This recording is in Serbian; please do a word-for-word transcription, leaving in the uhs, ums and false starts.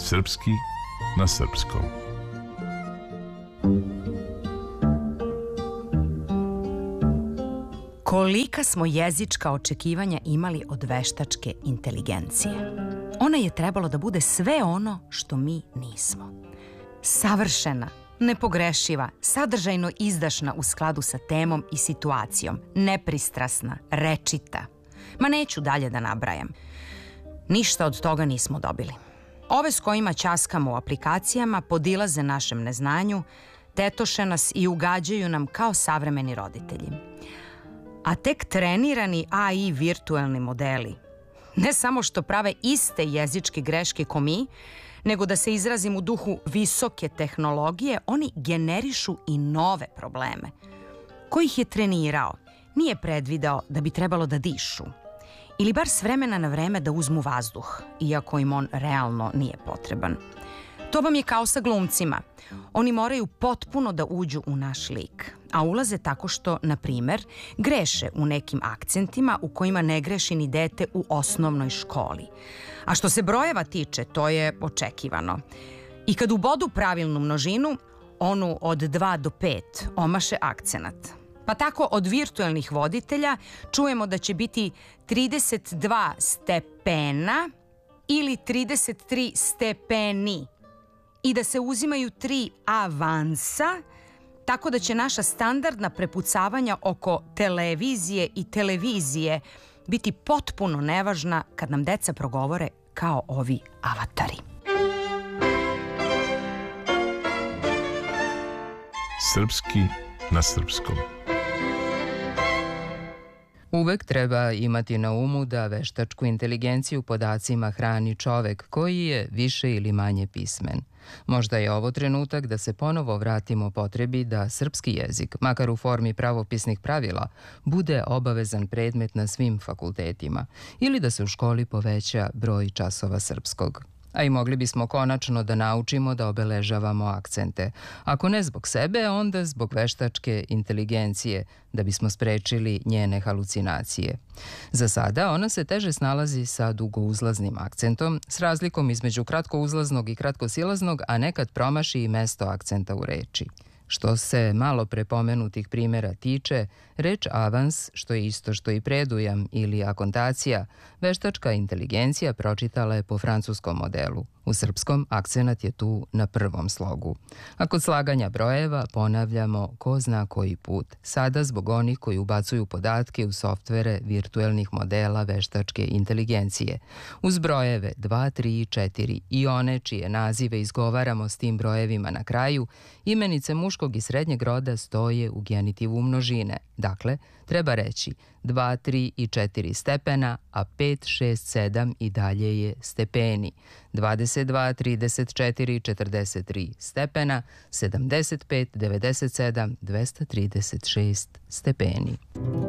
Srpski na srpskom. Kolika smo jezička očekivanja imali od veštačke inteligencije. Ona je trebalo da bude sve ono što mi nismo. Savršena, nepogrešiva, sadržajno izdašna u skladu sa temom i situacijom, nepristrasna, rečita. Ma neću dalje da nabrajam. Ništa od toga nismo dobili. Ove s kojima ćaskamo u aplikacijama podilaze našem neznanju, tetoše nas i ugađaju nam kao savremeni roditelji. A tek trenirani A I virtuelni modeli ne samo što prave iste jezičke greške ko mi, nego da se izrazim u duhu visoke tehnologije, oni generišu i nove probleme. Ko ih je trenirao, nije predvideo da bi trebalo da dišu. Ili bar s vremena na vreme da uzmu vazduh, iako im on realno nije potreban. To vam je kao sa glumcima. Oni moraju potpuno da uđu u naš lik, a ulaze tako što, na primer, greše u nekim akcentima u kojima ne greši ni dete u osnovnoj školi. A što se brojeva tiče, to je očekivano. I kad ubodu pravilnu množinu, onu od dva do pet, omaše akcenat. Pa tako od virtuelnih voditelja čujemo da će biti trideset dva stepena ili trideset tri stepeni i da se uzimaju tri avansa, tako da će naša standardna prepucavanja oko televizije i televizije biti potpuno nevažna kad nam deca progovore kao ovi avatari. Srpski na srpskom. Uvek treba imati na umu da veštačku inteligenciju podacima hrani čovek koji je više ili manje pismen. Možda je ovo trenutak da se ponovo vratimo potrebi da srpski jezik, makar u formi pravopisnih pravila, bude obavezan predmet na svim fakultetima ili da se u školi poveća broj časova srpskog. A i mogli bismo konačno da naučimo da obeležavamo akcente. Ako ne zbog sebe, onda zbog veštačke inteligencije, da bismo sprečili njene halucinacije. Za sada ona se teže snalazi sa dugouzlaznim akcentom, s razlikom između kratkouzlaznog i kratkosilaznog, a nekad promaši i mesto akcenta u reči. Što se malo prepomenutih primjera tiče, reč avans, što je isto što i predujam ili akontacija, veštačka inteligencija pročitala je po francuskom modelu. U srpskom akcenat je tu na prvom slogu. A kod slaganja brojeva ponavljamo ko zna koji put. Sada zbog onih koji ubacuju podatke u softvere virtuelnih modela veštačke inteligencije. Uz brojeve dva, tri i četiri i one čije nazive izgovaramo s tim brojevima na kraju, imenice muškog i srednjeg roda stoje u genitivu množine. Dakle, treba reći dva, tri i četiri stepena, a pet, šest, sedam i dalje je stepeni. dvadeset dva, trideset četiri, četrdeset tri stepena, sedamdeset pet, devedeset sedam, dvesta trideset šest stepeni.